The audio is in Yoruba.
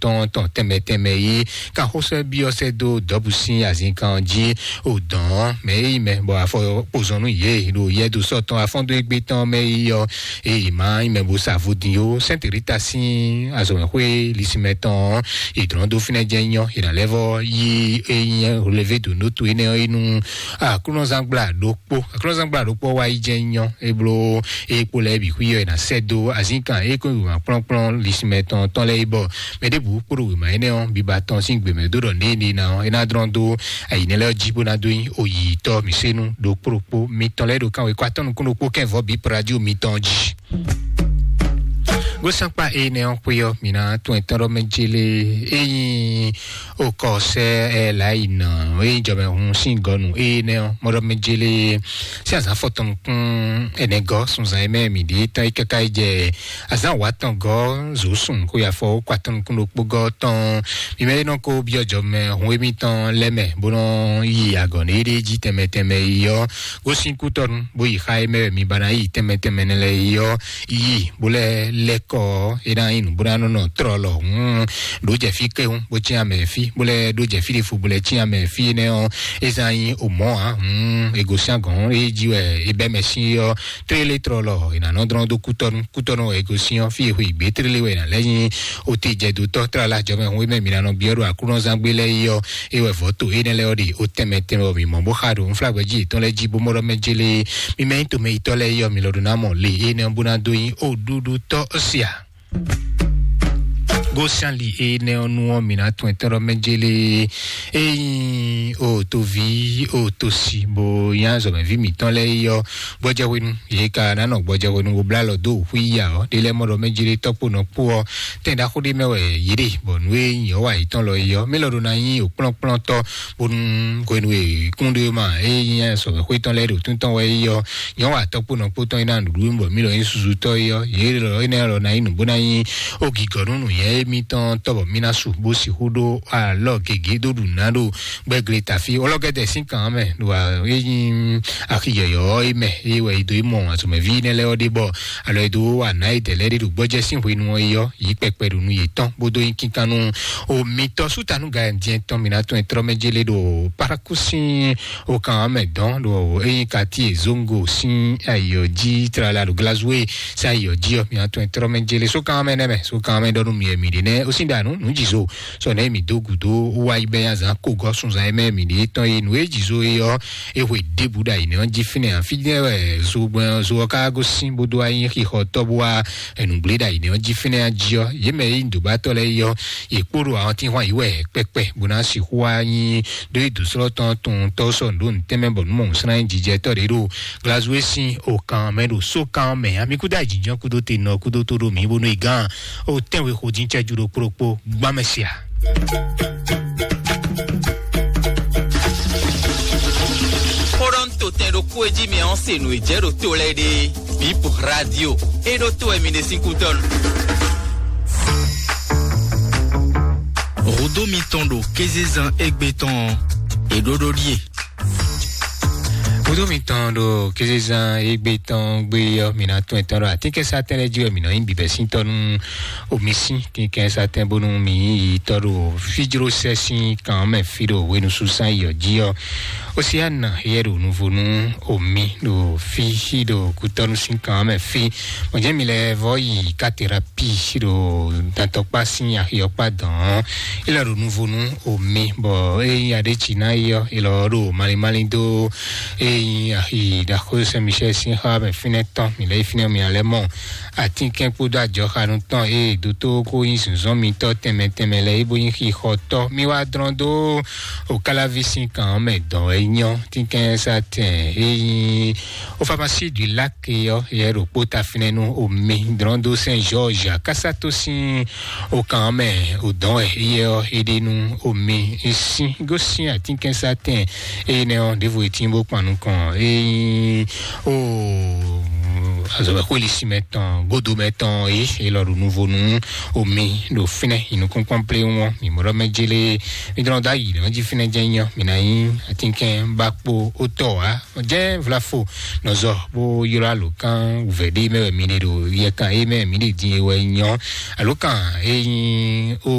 ton teme yi kan hose bi ose do dobusin azin kan ji odan me bo afo pozonu ye do ye do soton afon do egbe tan me yo e ma me bo savudin yo Sainte Rita sin azo hwe lisimeton e dron do fine jenyo e na levo yi relevé de notu ene inu klonzangla dokpo wa ijenyo eblo e pole bi huyo na sedo azinkan e ko ma plan lisimeton ton leibo me debu puru ma ene on bibaton singbe me do ni na ena drondo ayine le jibo na do oyi to mi senu do propo mi ton le do kan we kwaton kun ko ken vo bi radio mi tonji go sampa ene on puyo mina to entero menjele o cose la ina e jobe un singonu ene on moro menjele si aza foton ene go sun za eme mi di ta ikakai je aza watan go zo sun ko ya fo kwaton kun po go ton mi me no ko bio jome hun mi ton leme bono yi agoni de ji teme yo go sin kuton bo yi khai me mi bana yi teme le yo yi bole le ko ina inu burano no trolo do je fi ke bo ti ame fi bole do je fi le fu bole ti ame fi ne on ezayin o mo ego sangon e jiwe e be mesi yo trele trolo ina no dron do kutono ego sion fi hu igbe trele we na leyin o ti je do to tra la jo me hu me mi na no bioro akuron zangbele yo e we voto ene le odi o teme mi mo bo hado nflagwe ji ton le ji bo moro mejele mi me to me to le yo mi lo do na mo le ene mbuna do yin o dudu to sia go sanli e ne onu mina to entero menjele e o to vi o to si bo yan zo me vi mi ton le yo boje wenu ye ka na no boje wenu go blalo do huya o de le mo ro menjele topo no po tenda ko de mewe yiri bo nwe yo wa iton lo yo me lo do na yin o plon to bo ko nwe kunde ma e yan so ko iton le do tun ton we yo wa topo no po ton ina ndu mbo mi lo yin suzu to yo ye lo ina lo na yin bo na yin o gigorunu ye mi ton tobo minasu bo si hudo a lo gege do dunado gbegle tafi ologede sin kan me do a yin akiye yo ime ewe do imo atu me vi ne le odibo alo do wa na idele ri gboje sin hu inu yo yi pepe runu yi ton bodo yin kinkanu o mi to sutanu ga ndien ton minato entro mejele do parakusin o kan me don do yin kati zongo sin ayo ji trala do glazwe sa yo ji o minato entro mejele so kan me ne me so kan me do mi ne osindanu nujizo so na mi dogudo wa ibeya za kogo sunza eme mi de ton inu ejizo yo ewe debuda ine on jifine afide zo ka go simbodo ayin ki hotobwa enu bleda ine on jifine ajio yeme induba to le yo iporo awon tin wa iwe pepe bona si huwa yin do idusro ton to so ndo ntemebo mo sran jije to rero glazwe sin o kan mero so kan me amikuda jijan kudo te no kudo to ro mi bonu igan o tenwe hodin juro propo gbamesia Toronto tendo kueji mi onse no ejero to lede bip radio edo to emine 5 ton Rodo mitondo kezezan egbeton edododie Odo mitando kezezan egbeton gbeyo mina to entoro atike sa tele jiwe mina imbi besinton omisi kinken sa tembonu mi toro fijro sesin kan me fido wenu susan yo jio Oceana yero nuvonu omi do fi do kutonu sin kan me fi mo je mi le voyi ka therapie do tanto pasin ya yo padan ila ro nuvonu omi bo e ade china yo ilo ro mali do e da Jose Michel sin ha me fineton mi le fine mi alemon ati ken po da jo harun ton e do to ko yin sun mi to teme le ibo yin ki hoto mi wa drondo o calavisin kan me don yan ti ken sa ten e o pharmacie du lac yo yero pota finenu o mi drondo Saint George kasato sin o kan me o don yo edenu o mi isin gosin ati ken sa ten e ne on devo etimbo panu kan e o azo ko lisi meton godo meton e lo nouveau nou o mi do fine inu kon komple won mi mo mejele mi don da yi no ji fine jenyo mi na yin atinken bakpo oto a je vlafo no zo bo yura lo kan vede me mi ni do ye kan e me mi ni din e we yan alo kan e yin